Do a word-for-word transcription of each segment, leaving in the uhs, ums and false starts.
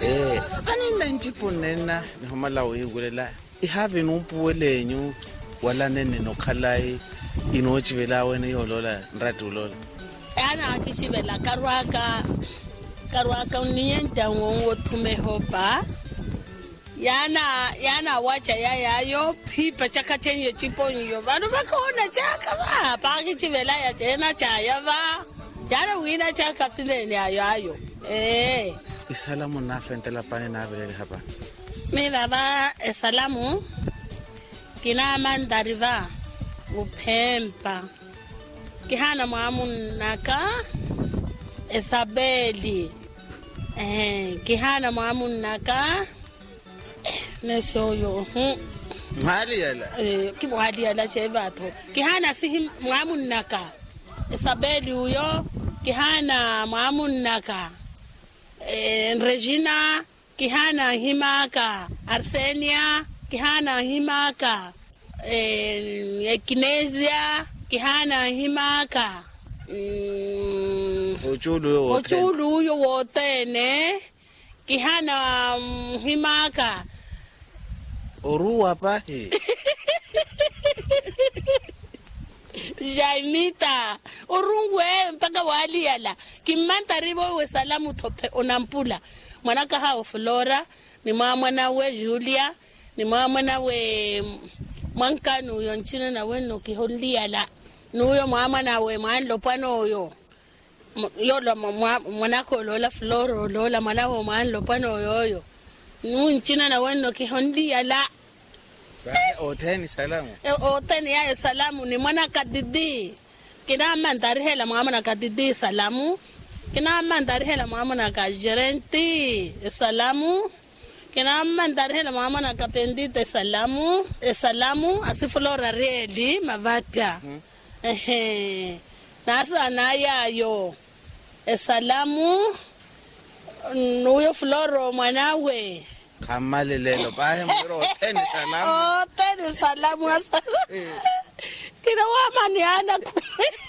Eh, ani nanjipo nena ni homala o igulela. I have no puelenyu wala nene no khalai inochivela wena yolola nratulola. Ana kishivela karwaka karwaka unienta wongo tumehopa. Yana yana wacha yaya yo pipa chaka chenye chiponyo vanhu vakaona chaka va pakachivela ya chena chaya va yana wina chaka sinene ayo ayo eh Isalamu na fentela pane na vele hapa. Mi baba esalamu kina mandariva upempa kihana mwamun naka Isabeli eh kihana mwamun naka nesoyo hm Mali yala eh kimwadi yala chevato kihana si mwamun naka Isabeli huyo kihana mwamun naka eh Regina kihana himaka Arsenia kihana himaka eh Kinesia kihana himaka mm, ochulu yo ochulu yo wotene kihana um, himaka oruwa pahe. Jaimita urungwe mpaka wali yala kimanta ribo we salamu tope onampula mwanaka hao Flora ni mwana we Julia ni mwana we mwankanu yonchina na weno kihondi yala nuyo mwana we mwanlo pano yo yolo mwanako lola Flora lola mwana we mwanlo pano yoyo nunchina na weno kihondi yala. Oteni salamu. Oteni ya salamu ni mwana kadidi. Kina mandari hela mwana kadidi salamu. Kina mandari hela mwana kajerenti salamu. Kina mandari hela mwana kapendite salamu. Salamu asiflora redi mavata. Ehe. Nasa na yayo. Salamu nuyo Floro mwanawe. Kamali lelo pahe mwiro oteni salamu. Oteni salamu asa. Kina wamani ana ku.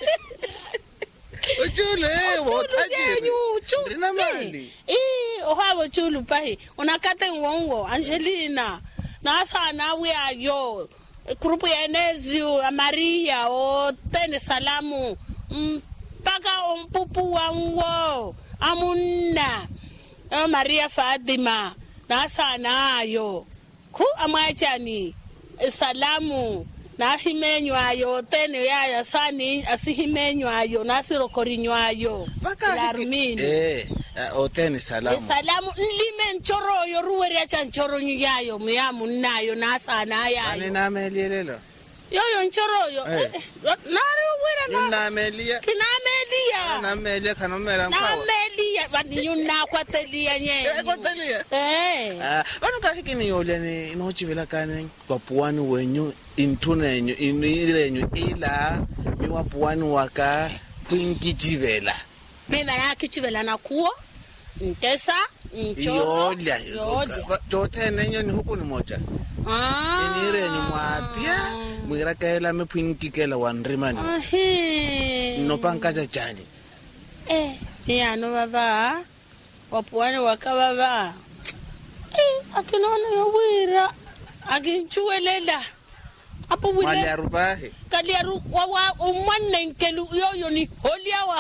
Ochulu eh wotajiri. Rina mali. Eh ohawo chulu pahe. Unakate ngongo Angelina. Nasa nawe ayo. Grupu ya Enezio Maria oteni salamu. Mpaka umpupu wango. Amuna. Maria Fatima. Nasa nayo ku amachani salamu na himenyo ayo tene yaya sani asihimenyo ayo nasiro korinyo ayo larmini eh oteni salamu salamu nlime nchoro yo ruwere acha nchoro nyayo myamu nayo nasa nayo ani na melelelo yo yo nchoro yo nari wera na na melia kina melia na melia kanomera mpawa na melia bani yuna kwatelia nye eh kwatelia eh ah bano kakini yole ni nochivela kane kwa puani wenyu intuna yenyu inirenyu ila miwa puani waka kwinkichivela mena yakichivela nakuo ntesa nchoro yolia jote nenyo ni huku ni moja ah inirenyu mwapia mwirakaela mepwinkikela wanrimani ahi nopankacha chani eh ya no baba wapuani wakababa eh akinona yowira akinchuwelela apo wile mali arubahe kali aru wa umwanne nkelu yoyo ni holia wa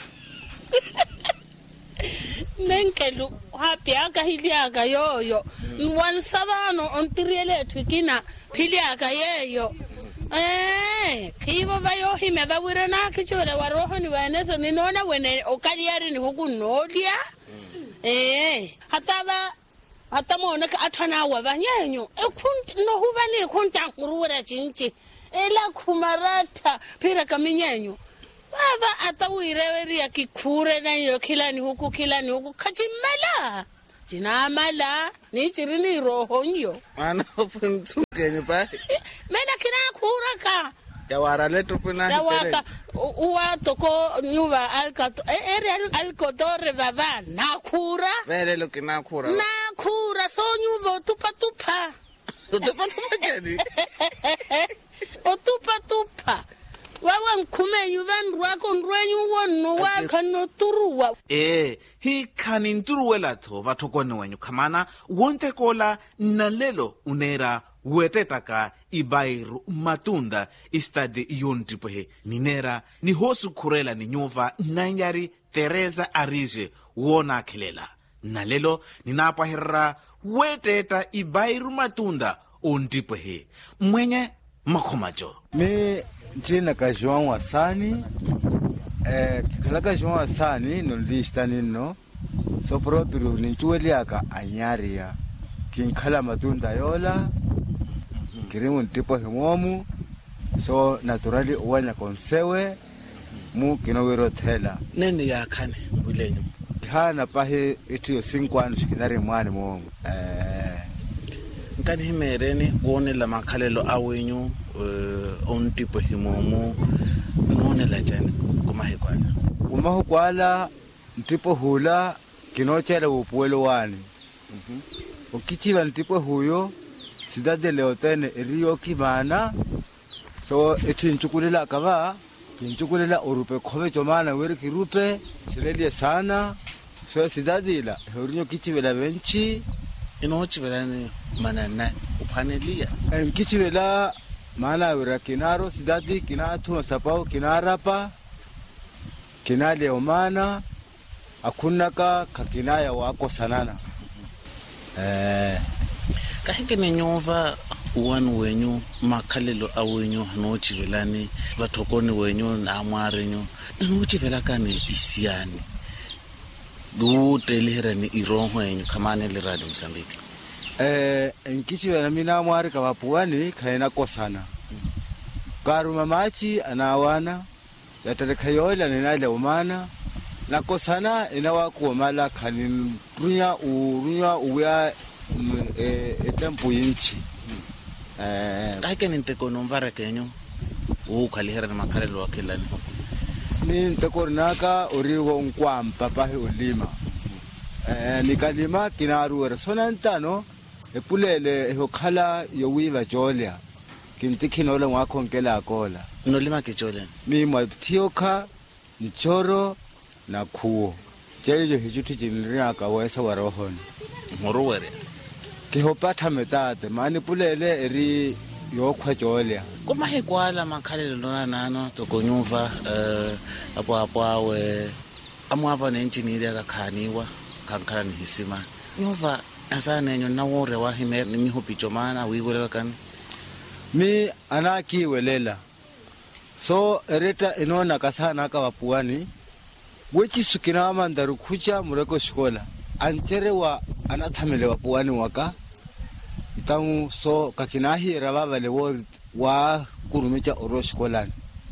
nenkelu hapi aka hiliaka yoyo mwan sabano ontiriele twikina piliaka yeyo eh kibo bayo hime bawire na kichore waroho ni waneso ninona wene okaliari ni huku nolia eh hataba hatamona ka athana wa banyenyo ekunt no hubani kuntanguruwera chinchi ela kumarata pira kaminyenyo baba atawireweri yakikhure nayo kila ni huku kila ni huku kachimala jinamala ni chirini rohonyo ana punzuke pa mena kina kuraka yawara leto puna yawaka uwa toko nyuba alkato ere alkodore baba nakura vele lo kina kura nakura so nyuva tupa tupa tupa tupa jadi o tupa tupa wa bawa mkhumenyu vanrwako nrwenyu wonno wakhano turuwa eh hi khanin turuwela tho vathokone wenyu khamana wonte kola nalelo unera wetetaka ibairu matunda istadi yontipohe ninera ni hosu khurela ni nyova nanyari Teresa Arije wona khelela nalelo ninapahirra weteta ibairu matunda ontipohe mwenye makhomacho mi jina ka João Wasani eh kala ka João Wasani no lista nino so proprio ni tueliaka anyaria kinkhala matunda yola kirimo ntipo himomu so naturally uwanya konsewe mu kinowero thela nene yakhane mbulenyu hana pahe etiyo cinco anos kinare mwana mo eh nkani himereni wonela makhalelo awenyu uh, ontipo himomu nonela jani kumahikwala kumahikwala ntipo hula kinochela upuelo wani mhm ukichiva ntipo huyo sidade leotene rio kimana so eti nchukulela kava nchukulela orupe khove chomana weri kirupe silelie sana so sidadila horinyo kichivela benchi inochivela ni manana uphanelia nkichivela mana wera kinaro sidadi kinatu sapao kinarapa kinale omana akunaka kakinaya wako sanana eh kahike nenyova uwanu wenyu makhalelo awenyu hanochivelani vathokoni wenyu na amwarenyu inochivela kani isiani dutelherani ironho yenyu khamane le Radio Mozambique eh nkichivela mina amwari ka vapuani khaena kosana karuma machi anawana yatalekhayola nenale umana na kosana inawa kuomala khanin runya urunya uya etempo yinchi eh kahike ninteko nomvara kenyu u khalihera na makhalelo wakhelani ni nteko naka oriwo nkwampa pahe ulima eh nikalima kinaru resona ntano epulele ehokhala yowiva jolia kintikhinola ngwakho nkela akola nolima ke jolia mi mwatioka nchoro na khuo jejo hijuthi jinriya ka wesa warohoni morowere kihopatha metate mani pulele eri yokhwa jolia kumahikwala makhalelo lona nano tokonyuva eh apo apo awe amwava nenjiniri akakhaniwa kankhala ni hisima nyova asane nyo nawore wa hime ni mihopicho mana wigolela kan mi anaki welela so ereta inona kasana ka wapuani wechi sukina mandaru khucha mureko shikola anchere wa anathamele wapuani waka tamu so kakinahi rababa le wa kurumicha oroshkolani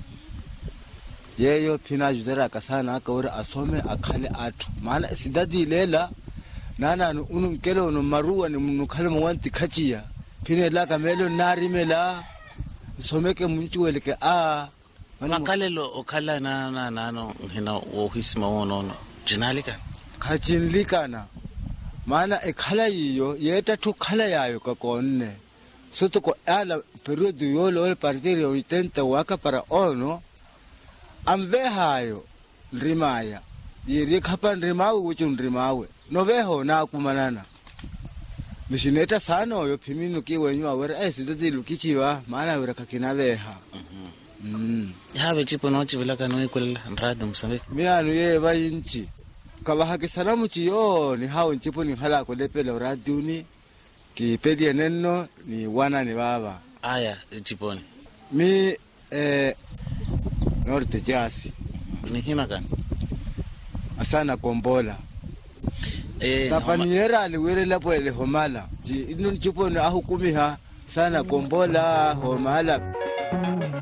yeyo phina judera kasana ka ora asome akhale athu mana sidadi lela nana ununkelo no maruwa ni munukhale mwanti khachiya phine la kamelo narimela someke munchuweleke a makhalelo okhala na na nano hina wohisima wonono jinalika khachinlikana mana ekhala yiyo yeta thu khala yayo ka konne soto ko ala periodo yolo el partido intenta waka para ono ambe hayo rimaya yiri khapa rimawe wuchu rimawe no veho na kumanana mishineta sana yo phimino ki wenyu awere eh sidati lukichiwa mana wera kakina veha mhm have chipo no chivela kanu ikulela Radio Mozambique mianu ye bayinchi kabaha ke salamu chiyo ni hao nchipo ni hala ko lepele radio ni ki pedi nenno ni wana ni baba aya chiponi mi eh norte jasi ni hina kan asana kombola eh napaniera aliwere lapo ele homala ino nchipo ni ahukumiha sana kombola homala